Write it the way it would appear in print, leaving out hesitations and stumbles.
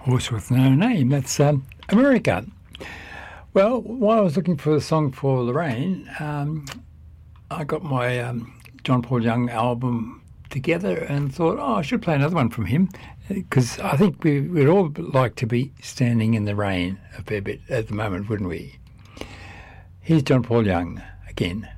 Horse with no name. That's America. Well, while I was looking for a song for Lorraine, I got my John Paul Young album together and thought, I should play another one from him, because I think we'd all like to be standing in the rain a fair bit at the moment, wouldn't we? Here's John Paul Young again.